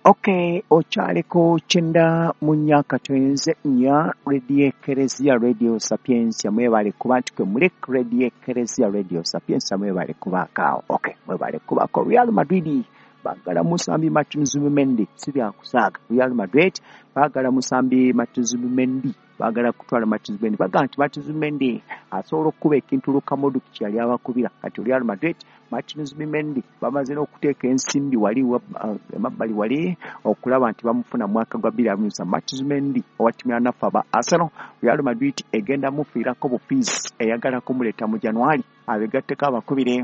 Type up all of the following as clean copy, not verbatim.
Okay, ochaliko chenda munyaka twenze nya Radio Ekeresia Radio Sapiensia mwebale kuba tukwe muri Radio Ekeresia Radio Sapiensia mwebale kuba kao. Okay, mwebale kuba ko Real Madrid bagala musambi Martinez-Zubimendi sibya kusaga. Real Madrid bagala musambi Martinez-Zubimendi bagala kutwala Martinez-Zubimendi baganti Martinez-Zubimendi asobola okuba ekintu lukamodu kikyali abakubira kati Real Madrid Martinez-Zubimendi bamaze n'okuteeka ensimbi wali emabbali wali okulaba nti bamufuna mwaka gwa 2000 Martinez-Zubimendi owatimira nafaba Arsenal. Real Madrid egenda mufiirako bufiisi eyagala kumuleeta mu January abegatteko abakubire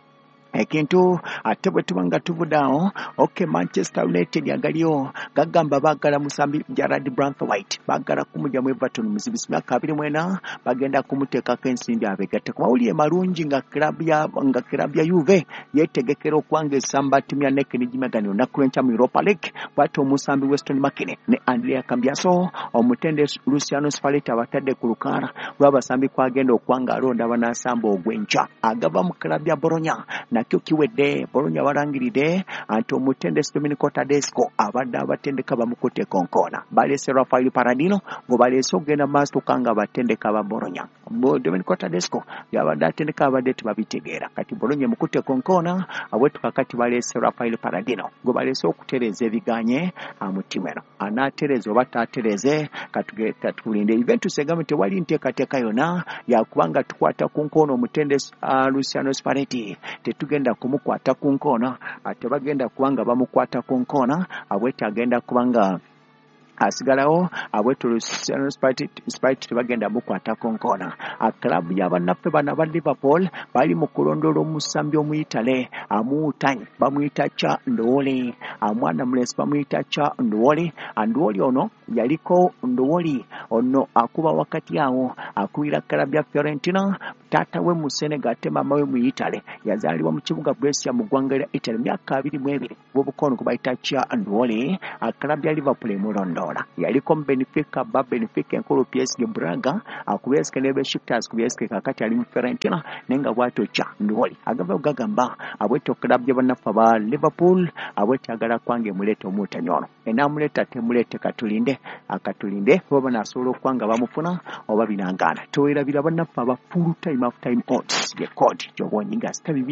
ekintu ate bwe tubanga tuvudaawo. Okay, Manchester United yagalyo gagamba bagala musambi Gerard Branthwaite bagala kumujja mu Everton muzibisi myaka 24 bagenda kumuteekako ensimbi abegatteko mawulire malungi nga club ya Juve yetegekera okwanga esamba ttimu ya Nek n'Jimagani olunaku lw'enkya mu Europa League bw'ate omusambi Weston McKennie ne Andrea Cambiaso omutende Luciano Spalletti abatadde ku lukaala lw'abasambi kwagenda okwanga alonda banasamba ogw'enkya agava mu club ya Bologna nakyo kiwedde. Bologna balangiridde anti omutende Domenico Tedesco abadde abatendeka bamukutte konkona balese Rafael Paradino ngo balese ogenda maaso kanga abatendeka ba Bologna. Domenico Tedesco yabadde atendeka abadde tebabitegeera kati Bologna mukutte konkona abwetu kakati balese Rafael Paradino ngo balese okutereza ebiganye amutimu eno anaatereza oba taatereze katulinde. Juventus egambye tewali nteekateeka yonna yakubanga tukwata ku nkono omutende Luciano Spalletti tetugenda kumukwata ku nkoona ate bagenda kubanga bamukwata ku nkoona abwete agenda kubanga asigalawo abwetu Luciano Spalletti tebagenda mukwata ku nkoona. Club y'abannaffe bana ba Liverpool bali mu kulondoola omusambi omuyitale amuutanyi bamuyita Cha Ndowole amwana mulesi bamuyita Cha Ndowole. Ndowole ono yaliko Ndowole ono akuba wakati awo akubira club ya Fiorentina taata we mu Senegal ate maama we mu Italy yazaalibwa mu kibuga Brescia mu ggwanga lya Italy myaka 22 bw'obukono kubayita Cha Ndowole. Club ya Liverpool emulondoola yaliko mu Benfica enkulu PSG Braga ku PSG ne Besiktas ku PSG kakati ali mu Fiorentina nenga bwato Cha Ndowole agava gagamba abweto club y'abannaffe ba Liverpool abweto agala kwange mulete omutanyono enamuleta temulete katulinde akatulinde oba nasobola okwanga bamufuna oba binangana towerabira bannaffe aba full time half time odds ye code gyobonyinga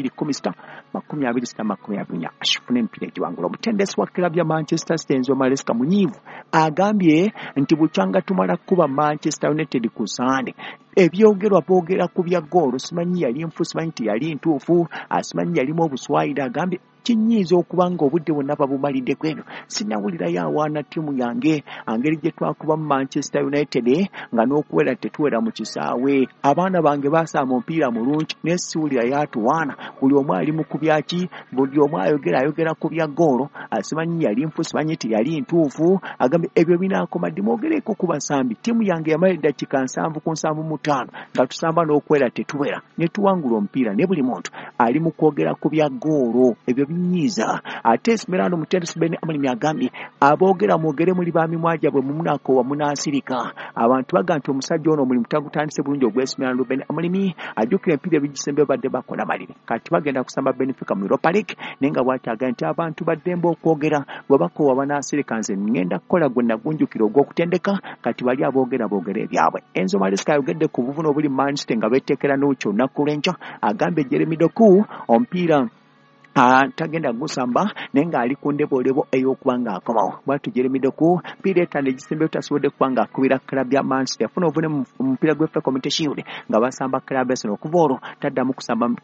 226 ashifune empira egiwangula. Omutendesi wa club ya Manchester City Enzo Maresca munyiivu agambye nti bukyanga tumala kuba Manchester United ku Sunday ebyogerwa boogera ku bya goal simanyi yali nfu simanyi yali ntuufu asimanyi yalimu obuswayida agambye kinyiiza okubanga obudde bwonna babumalidde kweno sinawulira yawaana ttiimu yange angeri gye twakuba mu Manchester United nga n'okuwera tetuwera mu kisaawe abaana bange basaama omupiira mulungi naye siwulira yatuwaana buli omu ali mu kubyaki buli omu ayogera ku bya goolo asimanyi yali nfu simanyi teyali ntuufu agambye ebyo binaakoma ddi mwogereko ku basambi ttiimu yange yamala eddakiika 7-5 nga tusamba n'okuwera tetuwera ne tuwangula omupiira ne buli muntu ali mu kwogera ku bya goolo ebyo binyiiza. Ate Esmeralda Mutendesi Ben Amorim agambye aboogera mwogere muli ba mimwaja bwe mumunako munasirika abantu bagamba omusajja ono omulimu tagutandise bulungi ogwa Esmeralda Ben Amorim ajjukira empira ebigisembe badde bakola maliri kati bagenda kusamba Benfica mu Europa League nenga bw'atyaga nti abantu baddemba okwogera bwe bakoowa banasirika nze ngenda kukola gwe nagunjukira ogw'okutendeka kati bali aboogera ebyabwe. Enzo Maresca ayogedde ku buvuno obuli Manchester nga beeteekera n'okyo olunaku lw'enkya agambye Jeremy Doku omupiira tagenda gusamba nenga ali ku ndeboolebo ey'okubanga akomawo bwatu Jeremy Doku pireeta negisembe tasobodde kubanga akubira club ya Manchester yafuna obuvune mu mupiira gw'FA Community Shield nga basamba club Arsenal okuva olwo taddanga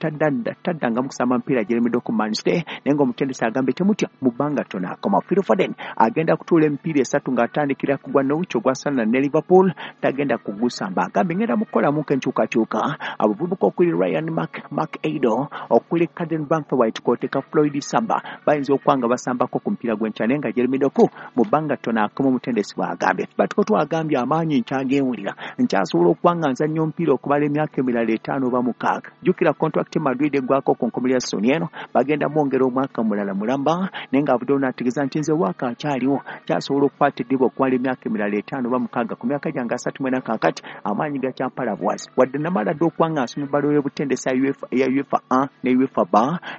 mu kusamba mupiira Jeremy Doku Manchester nenga omutendesi agambye temutya mu bbanga ttono akomawo. Phil Foden agenda kutuula emipiira 3 ng'atandikira kugwa Norwich ogwa Sunderland ne Liverpool tagenda kugusamba agambye ngenda mukolamu enkyukakyuka abavubuka okuli Ryan McAdoo okuli Caden Branthwaite teka Floyd Samba bayinza okwanga basambako ku mpira gw'enkyane nga Jeremy Doku mu bbanga ttono akoma omutendesi bw'agambye batuko twagambye amaanyi nkyagewulira nkyasobola okwanga nzannyo omupiira okubala emyaka emirala 5 oba 6 jjukira contract Madrid eggwako ku nkomerero ya Sony eno bagenda mwongera omwaka mulala mulamba naye nga abudde n'ategeeza nti nze waaka akyaliwo kyasobola okukwata eddiba okwala emyaka emirala 5 oba 6 ku myaka gyange 30 kakati amaanyi gakyampala bwazi wadde namala dde okwanga nsoma ebbalo y'obutendesi ya UEFA ne UEFA B naye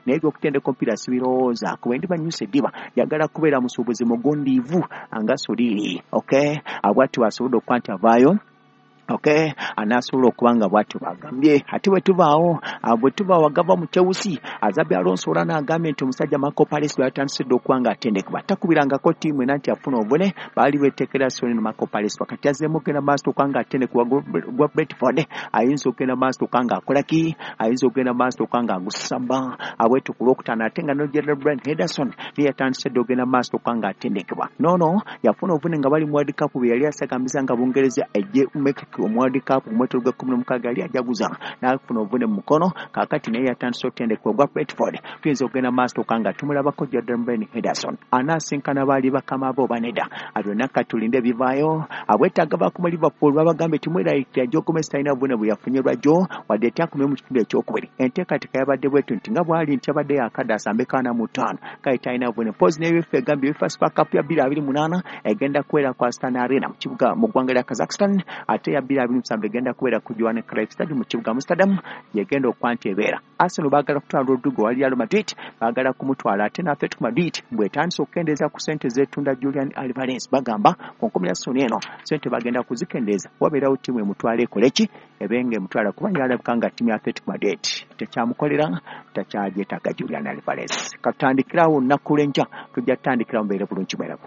tende kompira sibirowooza kuba ndi banyuse diba yagala kubeera musuubuzi mugundiivu anga Suliri. Okay, abwatu asobola okwantavaayo. Okay, anasobola okubanga bwatu bagambye ati bwe tubaawo bwe tubaawo agava mu Chelsea Azabi Alonso olana agambye nti omusajja Marco Paris bw'atandisidde okuwanga atendekebwa takubirangako ttiimu nanti afuna obune baali beetekera Soni ne Marco Paris wakati azzeemu okugenda maaso okubanga atendekebwa gwa Brentford ayinza okugenda maaso okubanga akola ki ayinza okugenda maaso okubanga agusamba abwetu ku lwokutaano ate nga Nigel Brent Henderson naye yatandisidde okugenda maaso okubanga atendekebwa nono yafuna obune nga bali mu World Cup bwe yali asagambiza nga Bungereza ejje Mexico mu World Cup mu mwezi gwa 16 yali ajaguza n'afuna obune mu mukono kaakati naye yatandise okutendekebwa gwa Brentford tuyinza okugenda maaso okubanga tumulabako Jordan Brent Henderson anaasinkana baali bakama bo baneda abyonna katulinde bivaayo abwetaaga baku mu Liverpool babagambye timweraliikira Joe Gomez talina obune bwe yafunye lwajjo wadde etakumye mu kitundu ekyokubiri enteekateeka yabadde bwetu nti nga bwali nti yabadde yakadde asambe 45 kale talina obune pozi n'ebifa egambye ebifa Super Cup ya 2028 egenda kubeera ku Astana Arena mu kibuga mu ggwanga lya Kazakhstan ate ya 2027 egenda kubeera ku Johan Cruyff Stadium mu kibuga Amsterdam yegenda okuba nti ebeera. Arsenal baagala kutwala Rodrigo wali Real Madrid baagala kumutwala ate ne Atletico Madrid bw'etandise okukendeeza ku ssente z'etunda Julian Alvarez bagamba ku nkumi ya ssoni eno ssente bagenda kuzikendeeza wabeerawo ttiimu emutwala ekole ki ebenga emutwala kuba yalabika nga ttiimu ya Atletico Madrid tekyamukolera takyagyetaaga Julian Alvarez. Katutandikirawo nnaku lw'enkya tujja tutandikira mubeere bulungi mwerako.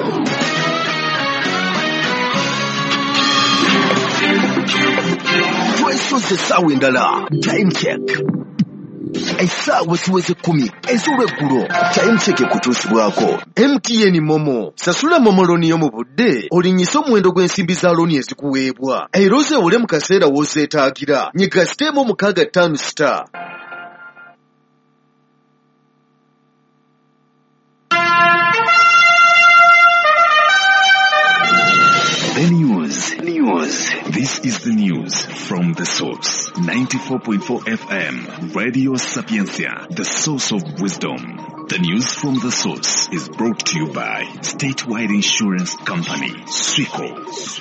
Twesoze essaawa endala time check essaawa siweze 10 ez'olweggulo time check ekutuusibwako MTN Momo. Sasula Momo looni yo mu budde olinyise omuwendo gw'ensimbi za looni ezikuweebwa era ozeewole mu kaseera w'ozeetaagira nyiga siteemu 65 *. The news. This is the news from The Source. 94.4 FM, Radio Sapiencia, the source of wisdom. The news from The Source is brought to you by Statewide Insurance Company, Swico.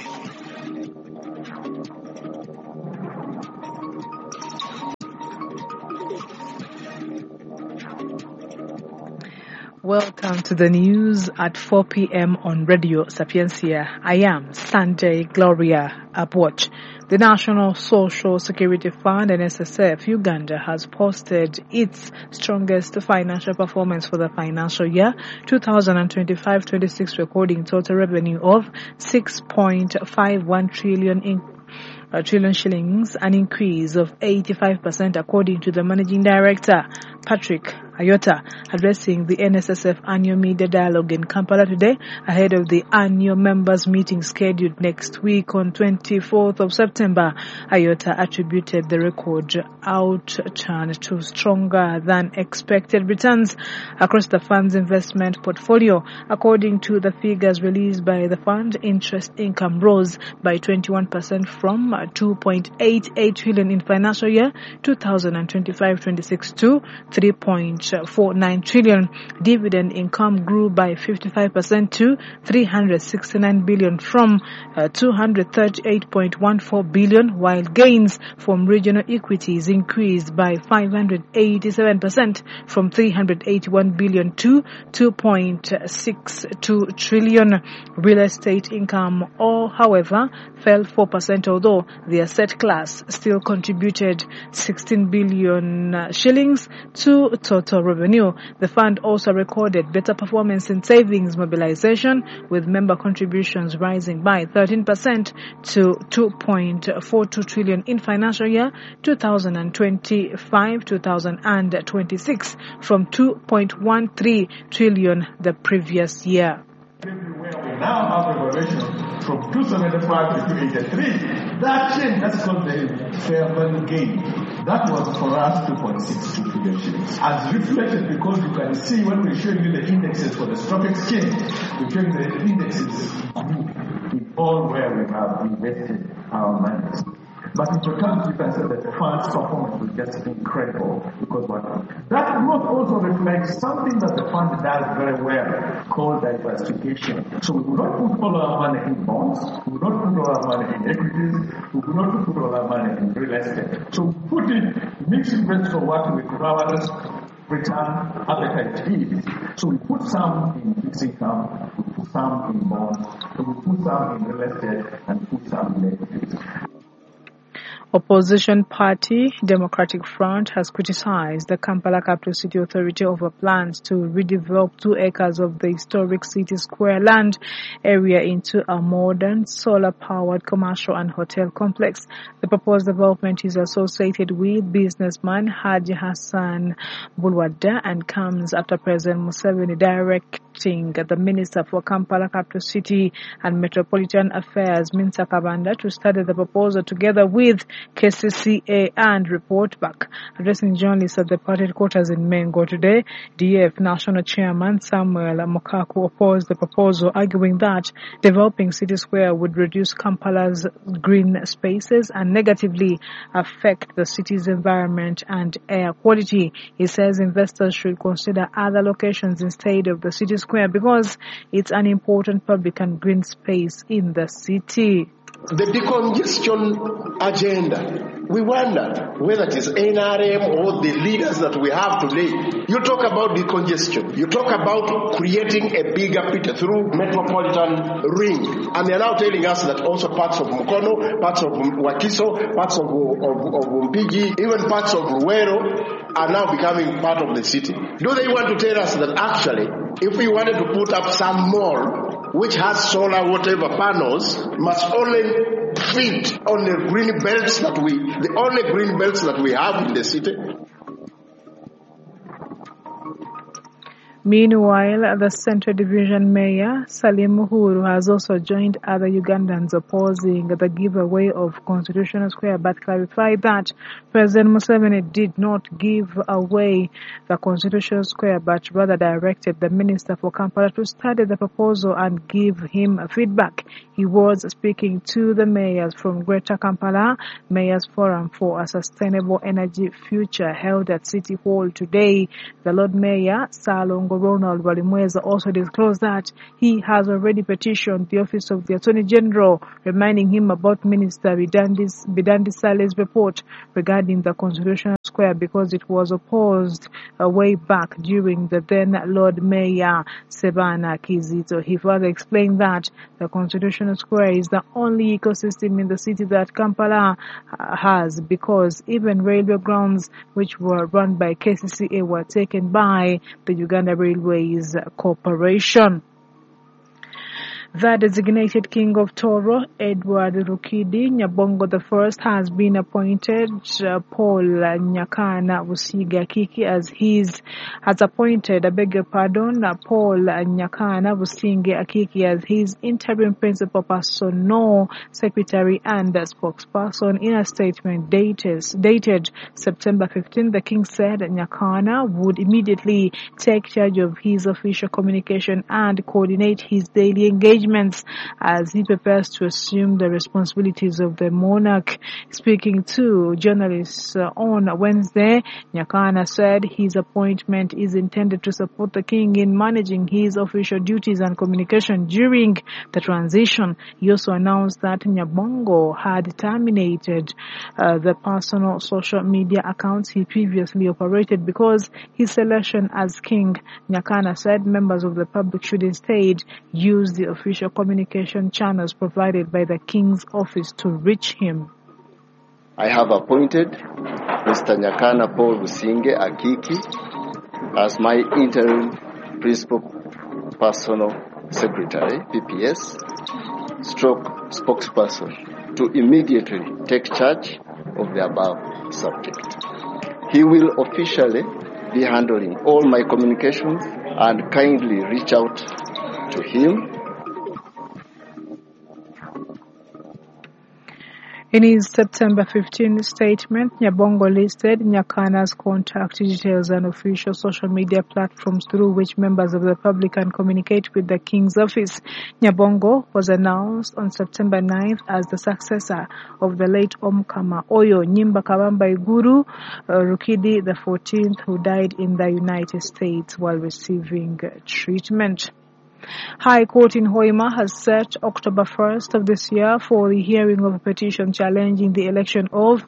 Welcome to the news at 4 p.m. on Radio Sapiencia. I am Sanjay Gloria Abwatch. The National Social Security Fund, NSSF, Uganda, has posted its strongest financial performance for the financial year 2025-26, recording total revenue of 6.51 trillion shillings, an increase of 85% according to the Managing Director, Patrick Ayota, addressing the NSSF annual media dialogue in Kampala today ahead of the annual members meeting scheduled next week on 24th of September. Ayota attributed the record outturn to stronger than expected returns across the fund's investment portfolio. According to the figures released by the fund, interest income rose by 21% from 2.88 trillion in financial year 2025-26 to 3.49 trillion. Dividend income grew by 55% to 369 billion from 238.14 billion, while gains from regional equities increased by 587% from 381 billion to 2.62 trillion. Real estate income, however, fell 4%, although the asset class still contributed 16 billion shillings to total revenue. The fund also recorded better performance in savings mobilization, with member contributions rising by 13% to 2.42 trillion in financial year 2025-2026 from 2.13 trillion the previous year. We now have revelation from 275 to 283. That change has got the fair value gain. That was for us 2.62 trillion shillings. As reflected, because you can see when we show you the indexes for the stock exchange, we show you the indexes in all where we have invested our money. But in totality, you can say that the fund's performance was just incredible because that growth also reflects something that the fund does very well, called diversification. So we will not put all our money in bonds, we will not put all our money in equities, we will not put all our money in real estate. So we put in mixed invest for what we call return appetite is. So we put some in fixed income, we put some in bonds, so we put some in real estate, and put some in equities. Opposition party Democratic Front has criticized the Kampala Capital City Authority over plans to redevelop 2 acres of the historic City Square land area into a modern solar-powered commercial and hotel complex. The proposed development is associated with businessman Haji Hassan Bulwada and comes after President Museveni directing the Minister for Kampala Capital City and Metropolitan Affairs, Minsa Kabanda, to study the proposal together with KCCA and report back. Addressing journalists at the party headquarters in Mengo today, DF National Chairman Samuel Mukaku opposed the proposal, arguing that developing City Square would reduce Kampala's green spaces and negatively affect the city's environment and air quality. He says investors should consider other locations instead of the City Square because it's an important public and green space in the city. The decongestion agenda, we wondered whether it is NRM or the leaders that we have today. You talk about decongestion, you talk about creating a bigger picture through metropolitan ring, and they are now telling us that also parts of Mukono, parts of Wakiso, parts of Mpigi, even parts of Ruwero are now becoming part of the city. Do they want to tell us that actually, if we wanted to put up some mall which has solar whatever panels, must only fit on the green belts that the only green belts that we have in the city? Meanwhile, the Central Division Mayor, Salim Uhuru, has also joined other Ugandans opposing the giveaway of Constitutional Square, but clarified that President Museveni did not give away the Constitutional Square, but rather directed the Minister for Kampala to study the proposal and give him feedback. He was speaking to the mayors from Greater Kampala Mayors Forum for a Sustainable Energy Future held at City Hall today. The Lord Mayor, Salongo Ronald Walimweza, also disclosed that he has already petitioned the Office of the Attorney General, reminding him about Minister Bidandi Sale's report regarding the Constitutional Square because it was opposed way back during the then Lord Mayor Sebana Kizito. He further explained that the Constitutional Square is the only ecosystem in the city that Kampala has, because even railway grounds which were run by KCCA were taken by the Uganda Railways Corporation. The designated king of Toro, Edward Rukidi Nyabongo I, has been appointed. Paul Nyakana Busiga Akiki Paul Nyakana Busiga Akiki as his interim principal personnel secretary and spokesperson. In a statement dated September 15, the king said Nyakana would immediately take charge of his official communication and coordinate his daily engagement as he prepares to assume the responsibilities of the monarch. Speaking to journalists on Wednesday, Nyakana said his appointment is intended to support the king in managing his official duties and communication during the transition. He also announced that Nyabongo had terminated the personal social media accounts he previously operated because his selection as king. Nyakana said members of the public should instead use the official communication channels provided by the King's office to reach him. I have appointed Mr. Nyakana Paul Businge Akiki as my interim principal personal secretary, PPS, spokesperson, to immediately take charge of the above subject. He will officially be handling all my communications and kindly reach out to him. In his September 15 statement, Nyabongo listed Nyakana's contact details and official social media platforms through which members of the public can communicate with the King's office. Nyabongo was announced on September 9th as the successor of the late Omkama Oyo Nyimba Kabamba Iguru Rukidi the 14th, who died in the United States while receiving treatment. High Court in Hoima has set October 1st of this year for the hearing of a petition challenging the election of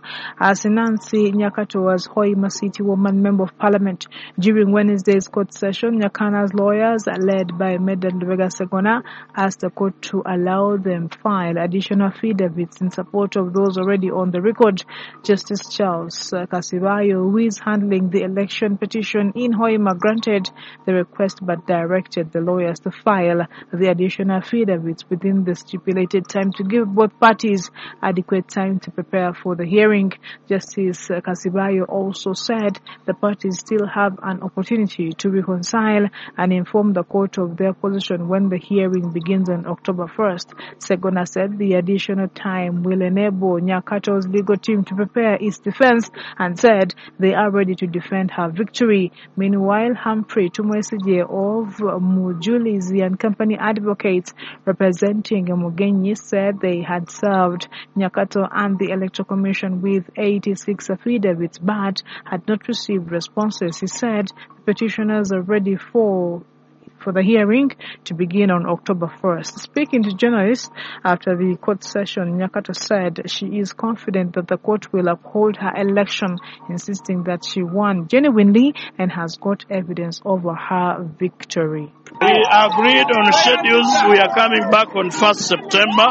Nancy Nyakato as Hoima City Woman Member of Parliament. During Wednesday's court session, Nyakana's lawyers, led by Medan Lubega Segona, asked the court to allow them file additional affidavits in support of those already on the record. Justice Charles Kasibayo, who is handling the election petition in Hoima, granted the request but directed the lawyers to file the additional affidavits within the stipulated time to give both parties adequate time to prepare for the hearing. Justice Kasibayo also said the parties still have an opportunity to reconcile and inform the court of their position when the hearing begins on October 1st. Segona said the additional time will enable Nyakato's legal team to prepare its defense and said they are ready to defend her victory. Meanwhile, Humphrey Tumwesije of Mujulizi and Company advocates representing Mugenyi said they had served Nyakato and the Electoral Commission with 86 affidavits but had not received responses. He said the petitioners are ready for the hearing to begin on October 1st. Speaking to journalists after the court session, Nyakato said she is confident that the court will uphold her election, insisting that she won genuinely and has got evidence over her victory. We agreed on schedules. We are coming back on 1st September.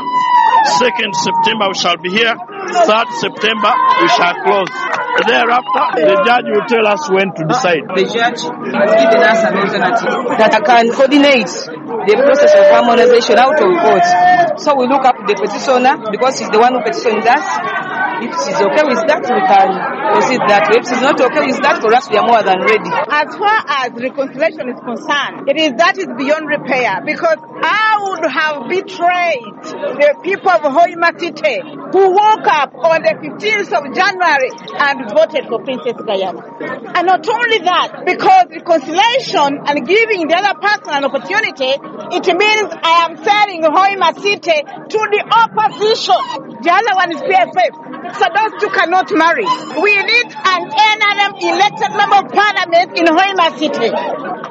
2nd September we shall be here. 3rd September we shall close. Thereafter, the judge will tell us when to decide. The judge has given us an alternative that can coordinate the process of harmonization out of court. So we look up the petitioner because he's the one who petitioned us. If she's okay with that, we can proceed that way. If she's not okay with that, for us, we are more than ready. As far as reconciliation is concerned, that is beyond repair because I would have betrayed the people of Hoima City who woke up on the 15th of January and voted for Princess Diana. And not only that, because reconciliation and giving the other person an opportunity, it means I am selling Hoima City to the opposition. The other one is PFF. So those two cannot marry. We need an NRM elected member of parliament in Hoima City.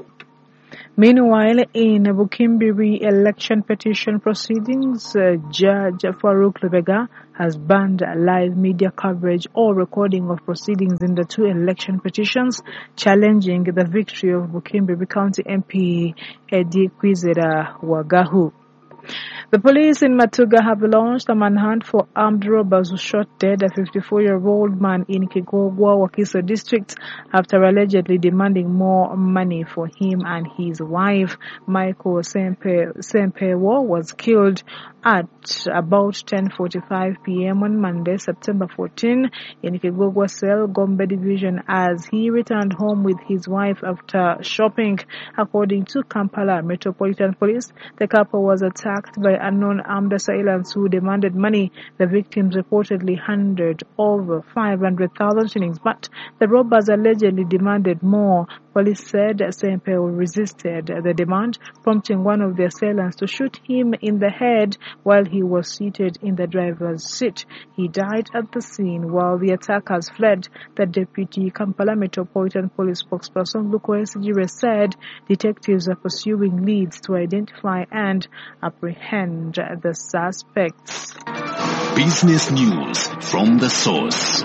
Meanwhile, in Bukimbiri election petition proceedings, Judge Farouk Lubega has banned live media coverage or recording of proceedings in the two election petitions challenging the victory of Bukimbiri County MP Eddie Kwizera Wagahu. The police in Matuga have launched a manhunt for armed robbers who shot dead a 54-year-old man in Kigogwa, Wakiso district after allegedly demanding more money for him and his wife. Michael Sempewo was killed at about 10:45 p.m. on Monday, September 14, in Kigogwa Cell, Gombe Division, as he returned home with his wife after shopping. According to Kampala Metropolitan Police, the couple was attacked by unknown armed assailants who demanded money. The victims reportedly handed over 500,000 shillings, but the robbers allegedly demanded more. Police said Sempewo resisted the demand, prompting one of the assailants to shoot him in the head while he was seated in the driver's seat. He died at the scene while the attackers fled. The Deputy Kampala Metropolitan Police spokesperson Luko Esijire said detectives are pursuing leads to identify and apprehend the suspects. Business news from the source.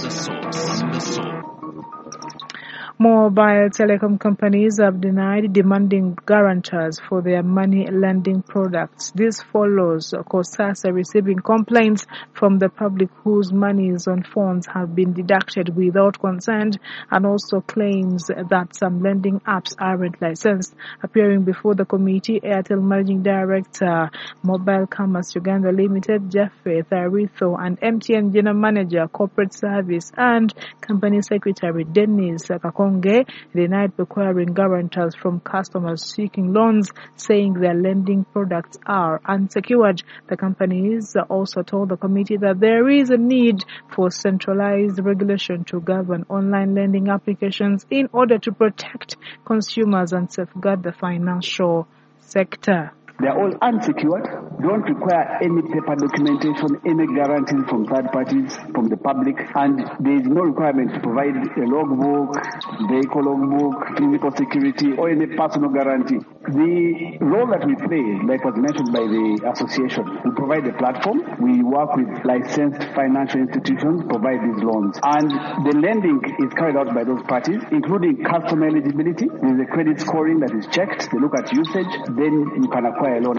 Mobile telecom companies have denied demanding guarantors for their money lending products. This follows COSASA receiving complaints from the public whose monies on phones have been deducted without consent, and also claims that some lending apps aren't licensed. Appearing before the committee, Airtel Managing Director, Mobile Commerce Uganda Limited, Japheth Aritho, and MTN General Manager, Corporate Service and Company Secretary Dennis Kakonge denied requiring guarantors from customers seeking loans, saying their lending products are unsecured. The companies also told the committee that there is a need for centralized regulation to govern online lending applications in order to protect consumers and safeguard the financial sector. They're all unsecured, don't require any paper documentation, any guarantees from third parties, from the public, and there is no requirement to provide a logbook, vehicle logbook, physical security, or any personal guarantee. The role that we play, like was mentioned by the association, we provide a platform. We work with licensed financial institutions, provide these loans. And the lending is carried out by those parties, including customer eligibility. There is a credit scoring that is checked. They look at usage, then you can acquire a loan.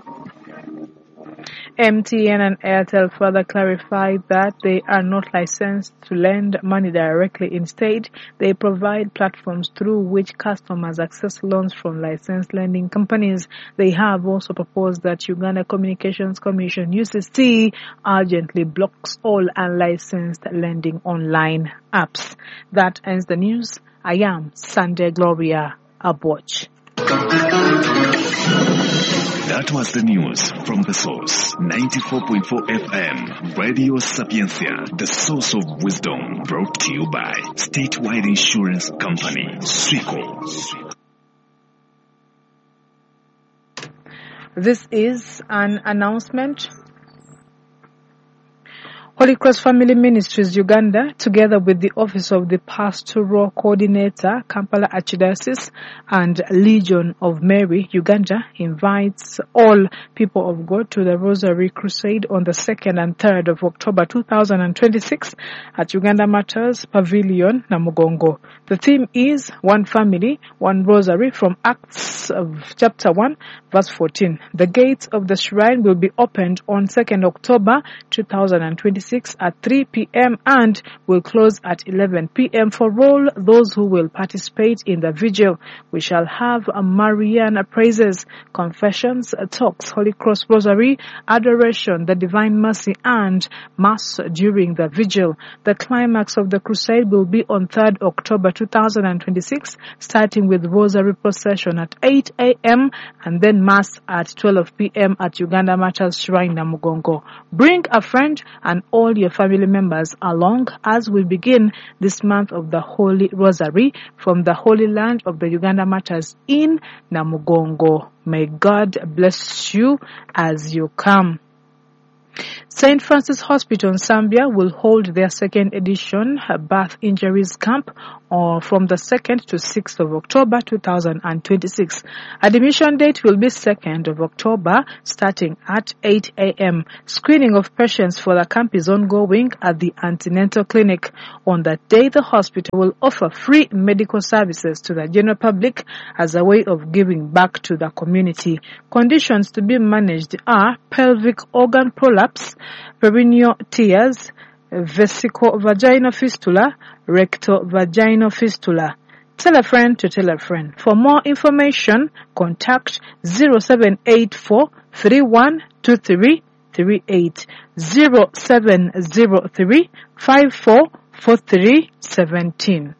MTN and Airtel further clarified that they are not licensed to lend money directly. Instead, they provide platforms through which customers access loans from licensed lending companies. They have also proposed that Uganda Communications Commission UCC urgently blocks all unlicensed lending online apps. That ends the news. I am Sunday Gloria Abwatch. That was the news from The Source. 94.4 FM, Radio Sapiencia, the source of wisdom, brought to you by Statewide Insurance Company, Swico. This is an announcement. Holy Cross Family Ministries Uganda, together with the Office of the Pastoral Coordinator, Kampala Archdiocese, and Legion of Mary, Uganda, invites all people of God to the Rosary Crusade on the 2nd and 3rd of October 2026 at Uganda Matters Pavilion, Namugongo. The theme is One Family, One Rosary from Acts of chapter 1, verse 14. The gates of the shrine will be opened on 2nd October 2026 at 3 p.m. and will close at 11 p.m. for all those who will participate in the vigil. We shall have a Marian praises, confessions, talks, Holy Cross Rosary, adoration, the Divine Mercy, and Mass during the vigil. The climax of the crusade will be on 3rd October 2026, starting with Rosary procession at 8 a.m. and then Mass at 12 p.m. at Uganda Matters Shrine, Namugongo. Bring a friend and all your family members along as we begin this month of the Holy Rosary from the Holy Land of the Uganda Matters in Namugongo. May God bless you as you come. St. Francis Hospital in Zambia will hold their second edition birth injuries camp from the 2nd to 6th of October 2026. Admission date will be 2nd of October starting at 8 a.m. Screening of patients for the camp is ongoing at the antenatal clinic. On that day, the hospital will offer free medical services to the general public as a way of giving back to the community. Conditions to be managed are pelvic organ prolapse, perineal tears, vesico-vaginal fistula, recto-vaginal fistula. Tell a friend to tell a friend. For more information, contact 0784 3123 38 0703 544317.